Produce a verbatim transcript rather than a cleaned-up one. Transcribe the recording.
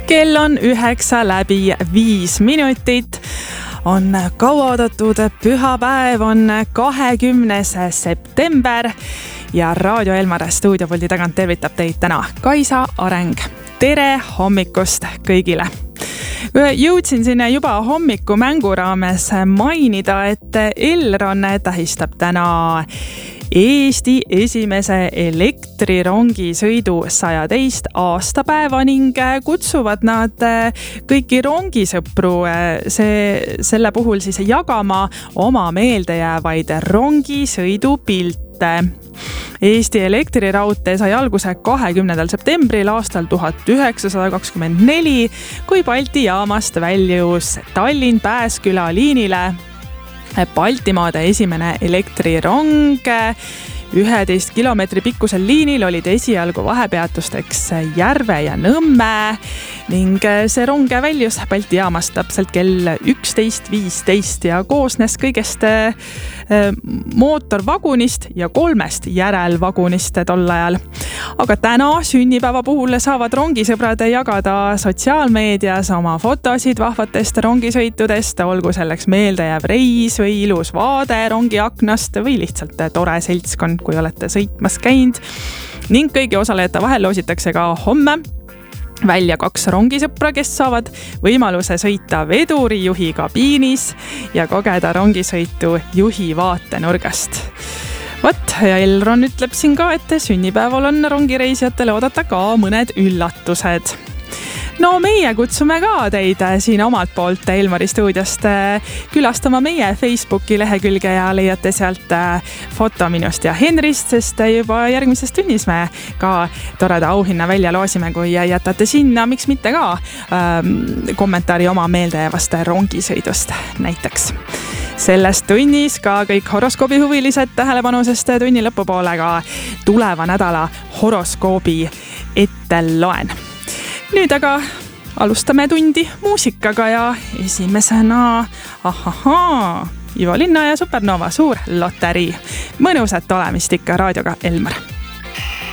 kell on üheksa läbi viis minutit. On kauaoodatud pühapäev, on kahekümnes september ja Raadio Elmar stuudiopuldi tagant tervitab teid täna Kaisa Areng. Tere hommikust kõigile! Jõudsin sinna juba hommiku mängu raames mainida, et Elron tähistab täna Eesti esimese elektrirongisõidu sajateist aastapäeva ning kutsuvad nad kõiki rongisõpru see, selle puhul siis jagama oma meeldejäävaid rongisõidupilte. Eesti elektriraudtee sai alguse kahekümnendal septembril aastal tuhat üheksasada kakskümmend neli, kui Balti jaamast väljus Tallinn-Pääsküla liinile Baltimaade esimene elektrirong. üheteist kilomeetri pikkusel liinil olid esialgu vahepeatusteks Järve ja Nõmme ning see rong väljus Balti jaamast täpselt kell üksteist viisteist ja koosnes kõigest mootorvagunist ja kolmest järelvagunist tol ajal. Aga täna sünnipäeva puhul saavad rongisõbrad jagada sotsiaalmeedias oma fotosid vahvatest rongisõitudest, olgu selleks meeldejääv reis või ilus vaade rongi aknast või lihtsalt tore seltskond, kui olete sõitmas käinud. Ning kõigi osalejate vahel loositakse ka homme välja kaks rongisõpra, kes saavad võimaluse sõita vedurijuhi kabiinis ja kogeda rongisõitu juhi vaatenurgast. Vat, ja Elron ütleb siin ka, et sünnipäeval on rongireisijatele oodata ka mõned üllatused. No meie kutsume ka teid siin omalt poolt Elmari stuudiost külastama meie Facebooki lehekülge ja leiate sealt foto minust ja Henrist, sest juba järgmises tunnis me ka toreda auhinna välja loosime, kui jätate sinna, miks mitte ka ähm, kommentaari oma meeldejäävast rongisõidust näiteks. Selles tunnis ka kõik horoskoobi huvilised tähelepanu, sest tunni lõpupoolega tuleva nädala horoskoobi ette loen. Nüüd aga alustame tundi muusikaga ja esimesena ahahaa, Ivo Linna ja Supernova suur loterii. Mõnusat olemist ikka raadioga Elmar.